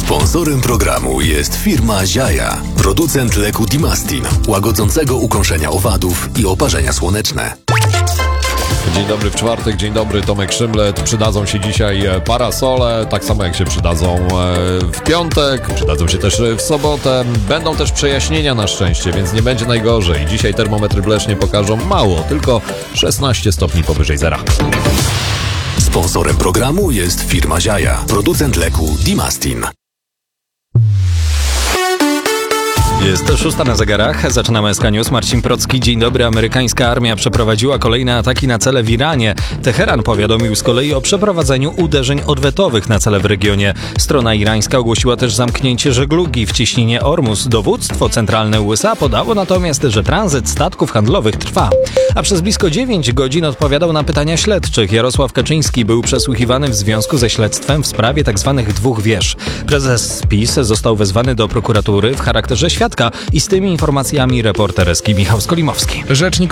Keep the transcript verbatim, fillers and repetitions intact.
Sponsorem programu jest firma Ziaja, producent leku Dimastin, łagodzącego ukąszenia owadów i oparzenia słoneczne. Dzień dobry w czwartek, dzień dobry, Tomek Szymlet. Przydadzą się dzisiaj parasole, tak samo jak się przydadzą w piątek, przydadzą się też w sobotę. Będą też przejaśnienia na szczęście, więc nie będzie najgorzej. Dzisiaj termometry w Lesznie pokażą mało, tylko szesnaście stopni powyżej zera. Sponsorem programu jest firma Ziaja, producent leku Dimastin. Jest szósta na zegarach, zaczynamy S K News. Marcin Procki, dzień dobry. Amerykańska armia przeprowadziła kolejne ataki na cele w Iranie. Teheran powiadomił z kolei o przeprowadzeniu uderzeń odwetowych na cele w regionie. Strona irańska ogłosiła też zamknięcie żeglugi w cieśninie Ormus. Dowództwo centralne U S A podało natomiast, że tranzyt statków handlowych trwa. A przez blisko dziewięć godzin odpowiadał na pytania śledczych. Jarosław Kaczyński był przesłuchiwany w związku ze śledztwem w sprawie tzw. dwóch wież. Prezes PiS został wezwany do prokuratury w charakterze świadka i z tymi informacjami reporter Eski Michał Skolimowski. Rzecznik